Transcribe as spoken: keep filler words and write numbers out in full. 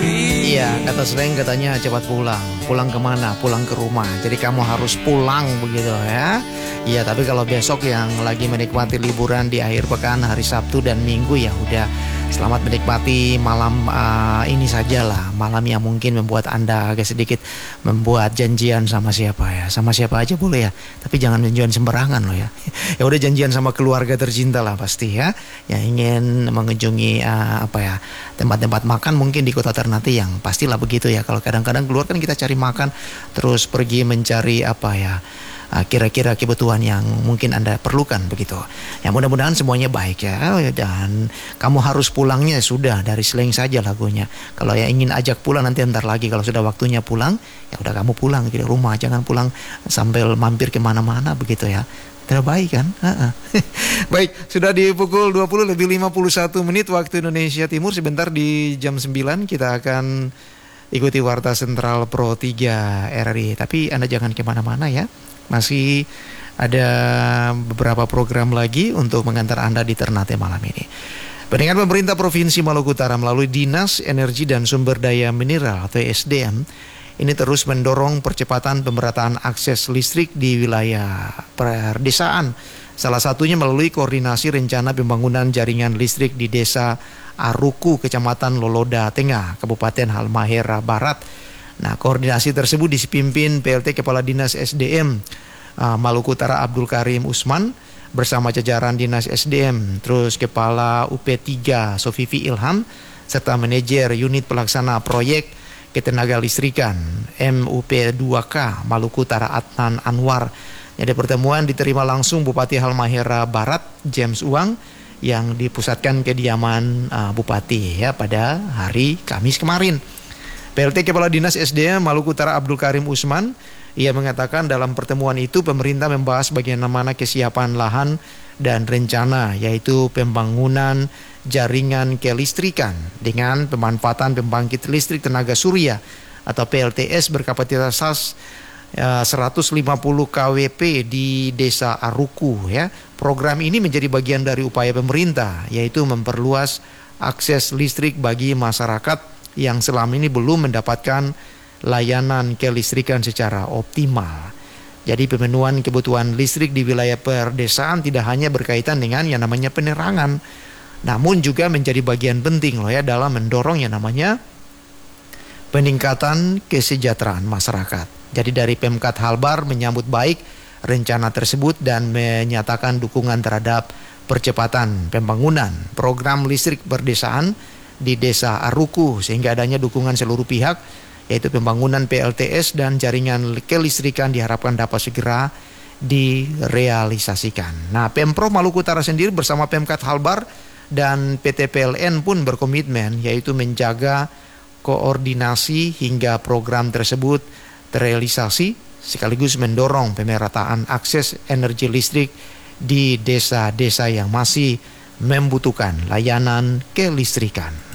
Iya, kata slang katanya cepat pulang. Pulang kemana? Pulang ke rumah. Jadi kamu harus pulang begitu ya. Iya, tapi kalau besok yang lagi menikmati liburan di akhir pekan hari Sabtu dan Minggu, ya udah selamat menikmati malam uh, ini sajalah. Malam yang mungkin membuat Anda agak sedikit membuat janjian sama siapa ya. Sama siapa aja boleh ya. Tapi jangan janjian sembarangan loh ya. Ya udah janjian sama keluarga tercinta lah pasti ya. Yang ingin mengunjungi uh, apa ya, tempat-tempat makan mungkin di kota Ternate, yang pastilah begitu ya. Kalau kadang-kadang keluar kan kita cari makan, terus pergi mencari apa ya, kira-kira kebutuhan yang mungkin Anda perlukan begitu. Ya mudah-mudahan semuanya baik ya. Dan kamu harus pulangnya sudah dari slang saja lagunya. Kalau yang ingin ajak pulang nanti ntar lagi, kalau sudah waktunya pulang, ya udah kamu pulang ke rumah. Jangan pulang sambil mampir kemana-mana begitu ya. Terbaik kan? Baik, sudah di pukul dua puluh lebih lima puluh satu menit waktu Indonesia Timur. Sebentar di jam sembilan kita akan ikuti Warta Sentral Pro tiga R R I. Tapi Anda jangan kemana-mana ya. Masih ada beberapa program lagi untuk mengantar Anda di Ternate malam ini. Pendengar, pemerintah Provinsi Maluku Utara melalui Dinas Energi dan Sumber Daya Mineral atau S D M ini terus mendorong percepatan pemerataan akses listrik di wilayah perdesaan. Salah satunya melalui koordinasi rencana pembangunan jaringan listrik di Desa Aruku, Kecamatan Loloda Tengah, Kabupaten Halmahera Barat. Nah, koordinasi tersebut dipimpin P L T Kepala Dinas S D M uh, Maluku Utara Abdul Karim Usman bersama jajaran Dinas S D M, terus Kepala U P tiga Sofifi Ilham, serta manajer unit pelaksana proyek ketenaga listrikan M U P dua K Maluku Utara Adnan Anwar. Jadi pertemuan diterima langsung Bupati Halmahera Barat James Uang yang dipusatkan kediaman uh, Bupati ya pada hari Kamis kemarin. P L T Kepala Dinas S D M Maluku Utara Abdul Karim Usman, ia mengatakan dalam pertemuan itu pemerintah membahas bagaimana kesiapan lahan dan rencana, yaitu pembangunan jaringan kelistrikan dengan pemanfaatan pembangkit listrik tenaga surya atau P L T S berkapasitas uh, seratus lima puluh kilowatt peak di Desa Aruku ya. Program ini menjadi bagian dari upaya pemerintah, yaitu memperluas akses listrik bagi masyarakat yang selama ini belum mendapatkan layanan kelistrikan secara optimal. Jadi pemenuhan kebutuhan listrik di wilayah perdesaan tidak hanya berkaitan dengan yang namanya penerangan, namun juga menjadi bagian penting loh ya dalam mendorong yang namanya peningkatan kesejahteraan masyarakat. Jadi dari Pemkat Halbar menyambut baik rencana tersebut dan menyatakan dukungan terhadap percepatan pembangunan program listrik perdesaan di Desa Aruku, sehingga adanya dukungan seluruh pihak, yaitu pembangunan P L T S dan jaringan kelistrikan diharapkan dapat segera direalisasikan. Nah, Pemprov Maluku Utara sendiri bersama Pemkat Halbar dan P T P L N pun berkomitmen, yaitu menjaga koordinasi hingga program tersebut terrealisasi, sekaligus mendorong pemerataan akses energi listrik di desa-desa yang masih membutuhkan layanan kelistrikan.